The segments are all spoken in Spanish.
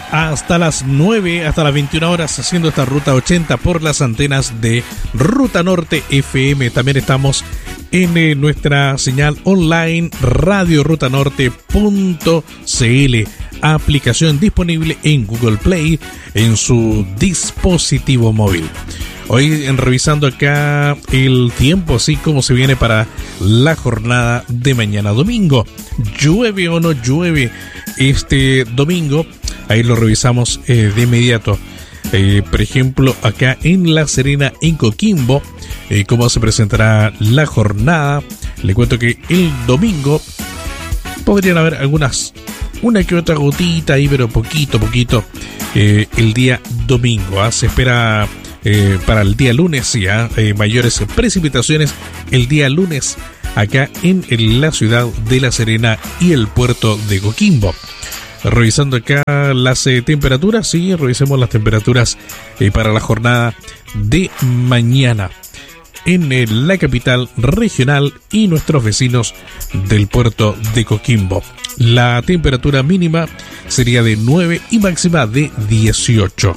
hasta las 9, hasta las 21 horas, haciendo esta Ruta 80 por las antenas de Ruta Norte FM. También estamos en nuestra señal online radiorutanorte.cl, aplicación disponible en Google Play en su dispositivo móvil. Hoy revisando acá el tiempo, así como se viene para la jornada de mañana domingo. ¿Llueve o no llueve este domingo? Ahí lo revisamos de inmediato. Por ejemplo, acá en La Serena, en Coquimbo, cómo se presentará la jornada. Le cuento que el domingo podrían haber una que otra gotita ahí, pero poquito, el día domingo. Se espera para el día lunes ya mayores precipitaciones el día lunes acá en la ciudad de La Serena y el puerto de Coquimbo. Revisando acá las temperaturas, sí, revisemos las temperaturas para la jornada de mañana en la capital regional y nuestros vecinos del puerto de Coquimbo. La temperatura mínima sería de 9 y máxima de 18.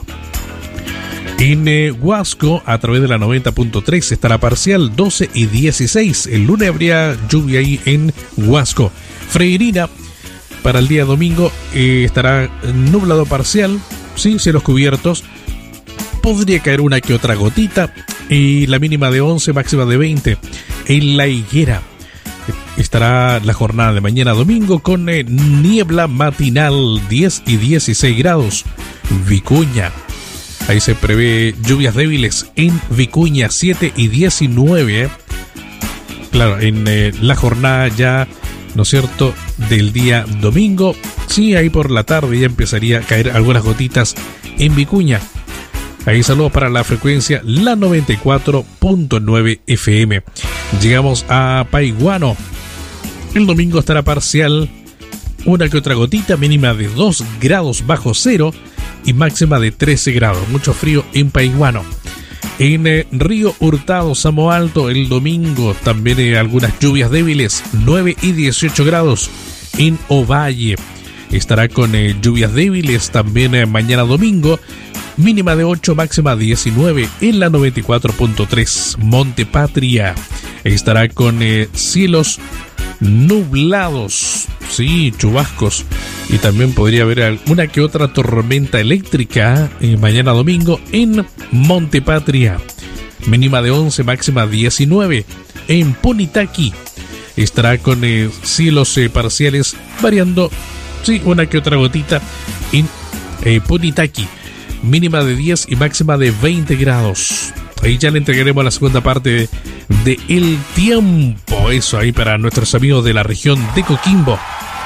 En Huasco, a través de la 90.3, estará parcial 12 y 16. El lunes habría lluvia ahí en Huasco. Freirina, para el día domingo, estará nublado parcial, sí, cielos cubiertos. Podría caer una que otra gotita. Y la mínima de 11, máxima de 20. En La Higuera estará la jornada de mañana domingo con niebla matinal, 10 y 16 grados. Vicuña, ahí se prevé lluvias débiles en Vicuña, 7 y 19. Claro, en la jornada ya, ¿no es cierto?, del día domingo. Sí, ahí por la tarde ya empezaría a caer algunas gotitas en Vicuña. Ahí saludos para la frecuencia, la 94.9 FM. Llegamos a Paiguano. El domingo estará parcial, una que otra gotita, mínima de 2 grados bajo cero y máxima de 13 grados. Mucho frío en Paiguano. En Río Hurtado, Samo Alto, el domingo también algunas lluvias débiles, 9 y 18 grados. En Ovalle estará con lluvias débiles también mañana domingo, mínima de 8, máxima 19. En la 94.3. Monte Patria estará con cielos nublados, sí, chubascos, y también podría haber una que otra tormenta eléctrica mañana domingo en Monte Patria, mínima de 11, máxima 19. En Punitaqui estará con cielos parciales variando, sí, una que otra gotita en Punitaqui, mínima de 10 y máxima de 20 grados. Ahí ya le entregaremos la segunda parte de El Tiempo, eso ahí para nuestros amigos de la región de Coquimbo.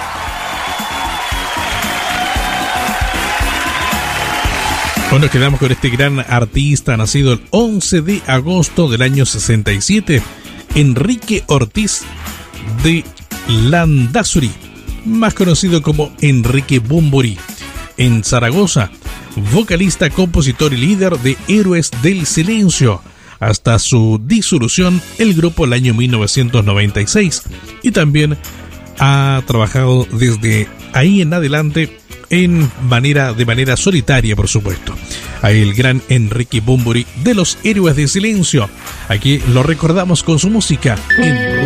Bueno, nos quedamos con este gran artista nacido el 11 de agosto del año 67, Enrique Ortiz de Landázuri, más conocido como Enrique Bunbury, en Zaragoza. Vocalista, compositor y líder de Héroes del Silencio, hasta su disolución el grupo el año 1996, y también ha trabajado desde ahí en adelante de manera solitaria, por supuesto. Ahí el gran Enrique Bunbury de los Héroes del Silencio. Aquí lo recordamos con su música en